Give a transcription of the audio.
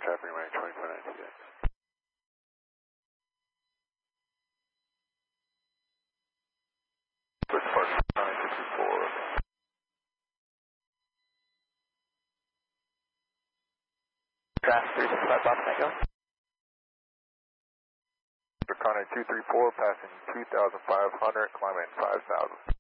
traffic running 2496. With Park 954. Draft 365 Bob Tango. Draconic 234, passing 2,500, climbing 5,000.